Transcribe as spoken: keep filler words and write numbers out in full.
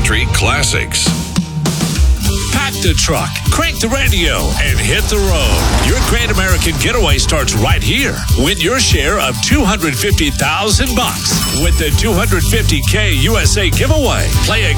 country classics. Pack the truck, crank the radio, and hit the road. Your Great American Getaway starts right here. Win your share of two hundred fifty thousand bucks with the two hundred fifty K U S A giveaway. Play a